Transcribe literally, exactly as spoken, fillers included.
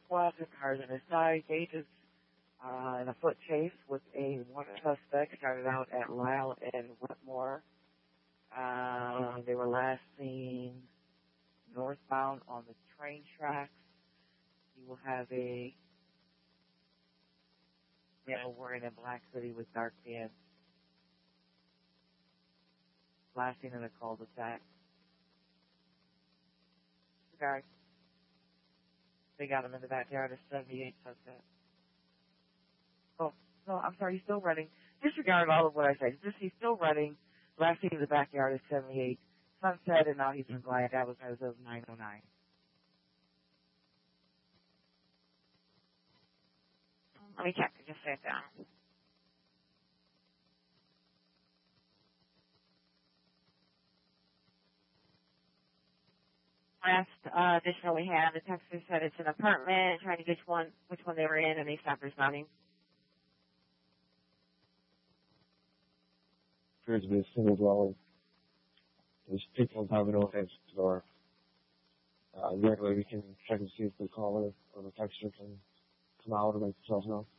squad of cars on his side. Gauges uh, in a foot chase with a one suspect started out at Lyle and Wetmore. Uh, they were last seen northbound on the train tracks. You will have a male wearing a black hoodie with dark pants. Last seen in a cul-de-sac. The guy. They got him in the backyard of seventy-eight Sunset. Oh, no, I'm sorry, he's still running. Disregard all of what I said. Just he's still running. Last seen in the backyard is seventy-eight Sunset, and now he's in Glide. That was as of nine oh nine. Let me check. Just say it down. Last uh, additional we have, the texter said it's an apartment, trying to get one, which one they were in, and they stopped responding. Appears to be a single dwelling. There's people having no answer to the door. Uh, directly we can check and see if the caller or the texter can come out or make themselves known.